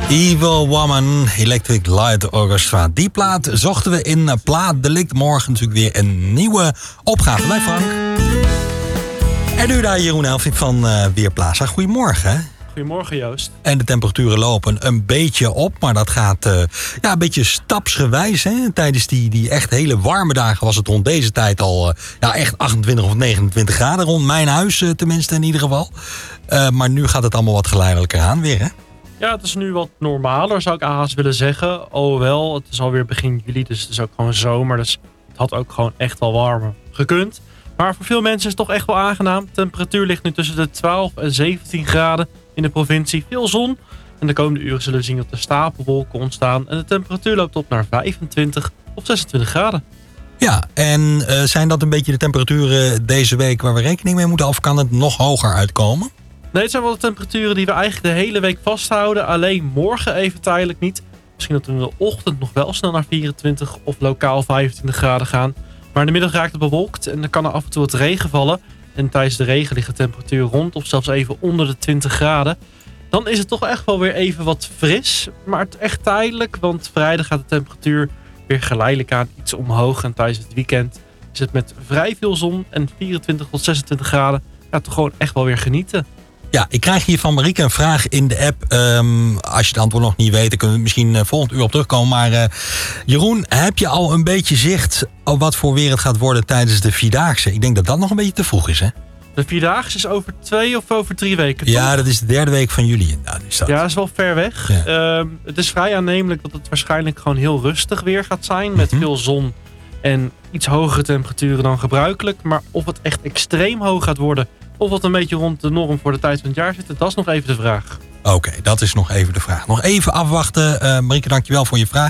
Evil Woman, Electric Light Orchestra. Die plaat zochten we in Plaat Delict. Morgen natuurlijk weer een nieuwe opgave bij Frank. En nu daar Jeroen Elfink van Weerplaza. Goedemorgen. Goedemorgen Joost. En de temperaturen lopen een beetje op, maar dat gaat een beetje stapsgewijs. Hè? Tijdens die echt hele warme dagen was het rond deze tijd al echt 28 of 29 graden. Rond mijn huis tenminste in ieder geval. Maar nu gaat het allemaal wat geleidelijker aan weer, hè? Ja, het is nu wat normaler, zou ik haast willen zeggen. Alhoewel, het is alweer begin juli, dus het is ook gewoon zomer. Dus het had ook gewoon echt wel warmer gekund. Maar voor veel mensen is het toch echt wel aangenaam. De temperatuur ligt nu tussen de 12 en 17 graden in de provincie. Veel zon. En de komende uren zullen we zien dat er stapelwolken ontstaan. En de temperatuur loopt op naar 25 of 26 graden. Ja, en zijn dat een beetje de temperaturen deze week waar we rekening mee moeten? Of kan het nog hoger uitkomen? Nee, het zijn wel de temperaturen die we eigenlijk de hele week vasthouden. Alleen morgen even tijdelijk niet. Misschien dat we in de ochtend nog wel snel naar 24 of lokaal 25 graden gaan. Maar in de middag raakt het bewolkt en dan kan er af en toe wat regen vallen. En tijdens de regen ligt de temperatuur rond of zelfs even onder de 20 graden. Dan is het toch echt wel weer even wat fris. Maar het is echt tijdelijk, want vrijdag gaat de temperatuur weer geleidelijk aan iets omhoog. En tijdens het weekend is het met vrij veel zon en 24 tot 26 graden. Ja, toch gewoon echt wel weer genieten. Ja, ik krijg hier van Marieke een vraag in de app. Als je het antwoord nog niet weet, dan kunnen we misschien volgend uur op terugkomen. Maar Jeroen, heb je al een beetje zicht op wat voor weer het gaat worden tijdens de Vierdaagse? Ik denk dat dat nog een beetje te vroeg is, hè? De Vierdaagse is over 2 of over 3 weken, toch? Ja, dat is de derde week van juli. Nou, ja, dat is wel ver weg. Ja. Het is vrij aannemelijk dat het waarschijnlijk gewoon heel rustig weer gaat zijn. Met veel zon en iets hogere temperaturen dan gebruikelijk. Maar of het echt extreem hoog gaat worden, of wat een beetje rond de norm voor de tijd van het jaar zit, dat is nog even de vraag. Oké, dat is nog even de vraag. Nog even afwachten. Marieke, dankjewel voor je vraag.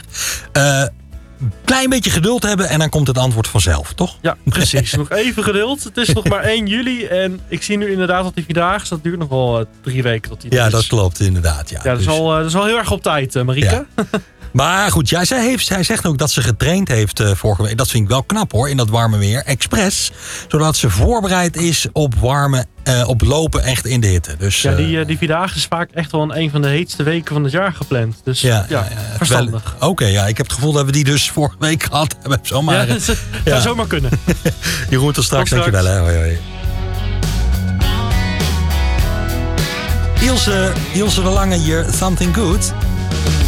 Klein beetje geduld hebben en dan komt het antwoord vanzelf, toch? Ja, precies. Nog even geduld. Het is nog maar 1 juli en ik zie nu inderdaad dat die Vierdaagse, dat duurt nog wel 3 weken tot die is. Ja, dat klopt inderdaad. Ja, dat is wel heel erg op tijd, Marieke. Ja. Maar goed, zij zegt ook dat ze getraind heeft vorige week. Dat vind ik wel knap hoor, in dat warme weer. Expres, zodat ze voorbereid is op op lopen echt in de hitte. Dus, ja, die Vierdaagse is vaak echt wel een van de heetste weken van het jaar gepland. Dus ja, verstandig. Oké, ja, ik heb het gevoel dat we die dus vorige week gehad hebben. Zomaar, dat zou zomaar kunnen. Jeroen, tot straks. Dankjewel. Hè. Hoi, hoi. Ilse de Lange hier, Something Good.